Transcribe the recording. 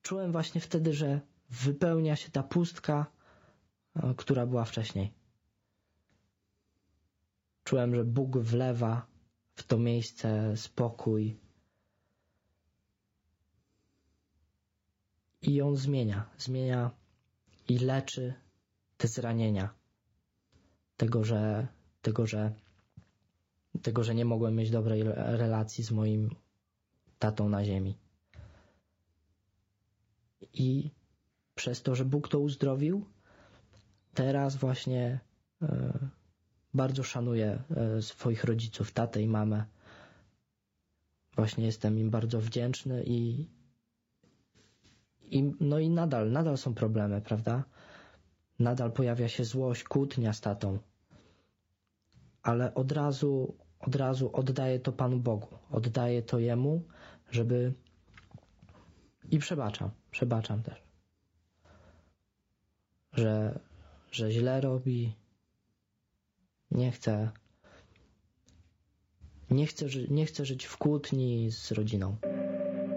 czułem właśnie wtedy, że wypełnia się ta pustka, która była wcześniej. Czułem, że Bóg wlewa w to miejsce spokój i on zmienia i leczy te zranienia tego, że nie mogłem mieć dobrej relacji z moim tatą na ziemi. I przez to, że Bóg to uzdrowił, teraz właśnie bardzo szanuję swoich rodziców, tatę i mamę. Właśnie jestem im bardzo wdzięczny i nadal są problemy, prawda? Nadal pojawia się złość, kłótnia z tatą. Ale od razu oddaję to Panu Bogu. Oddaję to Jemu, i przebaczam też. Że źle robi. Nie chcę żyć w kłótni z rodziną.